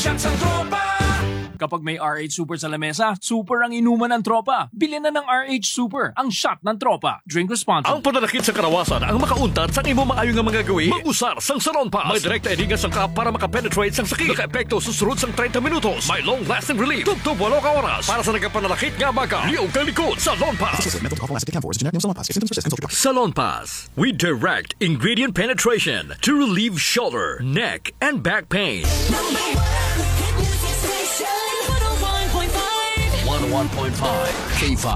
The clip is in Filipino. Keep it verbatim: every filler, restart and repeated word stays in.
shots ang tropa. Kapag may R H Super sa lamesa, super ang inuman ng tropa. Bilhin na ng R H Super, ang shot ng tropa. Drink responsibly. Ang pananakit sa karawasan ang makauntad sa imo maayo nga mga gawin. Mag-usar sang Salon Pass. May direkta edigas sang kap para makapenetrate sang sakit. Naka-epekto susunod sang thirty minutos. May long-lasting relief. Tugtog walo ka oras. Para sa nagkapananakit nga baga. Liog ka likod. Salon Pass. Salon Pass. We direct ingredient penetration to relieve shoulder, neck, and back pain. one oh one point five K five.